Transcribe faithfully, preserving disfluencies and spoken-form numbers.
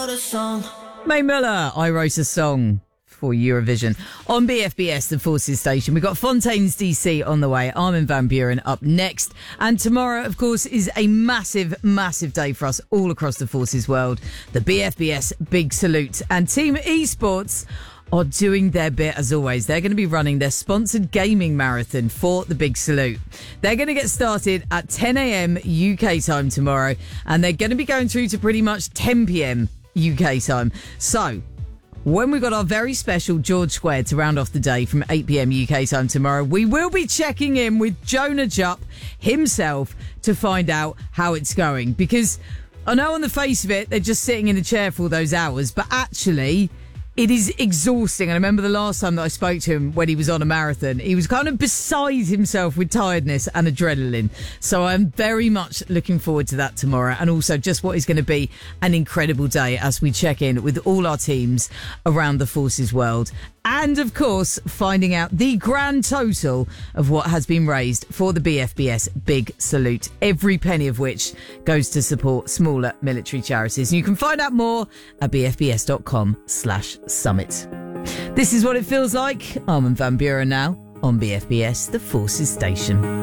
wrote a song. Mae Muller, I wrote a song for Eurovision on B F B S, the Forces Station. We've got Fontaines D C on the way. Armin van Buuren up next. And tomorrow, of course, is a massive, massive day for us all across the Forces world. The B F B S Big Salute. And Team Esports are doing their bit as always. They're going to be running their sponsored gaming marathon for the Big Salute. They're going to get started at ten a.m. U K time tomorrow, and they're going to be going through to pretty much ten p.m. U K time. So, when we've got our very special George Square to round off the day from eight p.m. U K time tomorrow, we will be checking in with Jonah Jupp himself to find out how it's going. Because I know on the face of it, they're just sitting in a chair for all those hours, but actually it is exhausting. I remember the last time that I spoke to him when he was on a marathon, he was kind of beside himself with tiredness and adrenaline. So I'm very much looking forward to that tomorrow, and also just what is going to be an incredible day as we check in with all our teams around the Forces world. And, of course, finding out the grand total of what has been raised for the B F B S Big Salute, every penny of which goes to support smaller military charities. And you can find out more at bfbs.com slash summit. This is what it feels like. Armin van Buuren now on B F B S, the Forces Station.